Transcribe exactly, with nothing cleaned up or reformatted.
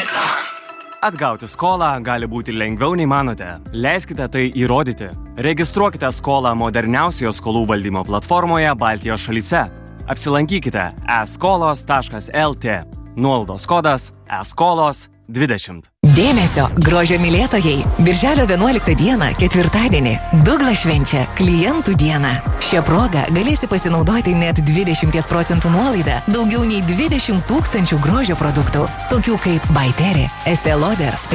Atgauti skolą gali būti lengviau nei manote. Leiskite tai įrodyti. Registruokite skolą moderniausioje skolų valdymo platformoje Baltijos šalyse. Apsilankykite e skolos taškas el tė. Nuolaidos kodas e skolos dvidešimt. Dėmesio, grožio mylėtojai. Birželio vienuoliktą dieną, ketvirtadienį, Douglas švenčia klientų dieną. Šią progą galėsi pasinaudoti net dvidešimt procentų nuolaidą daugiau nei dvidešimt tūkstančių grožio produktų, tokių kaip By Terry, Estée Lauder,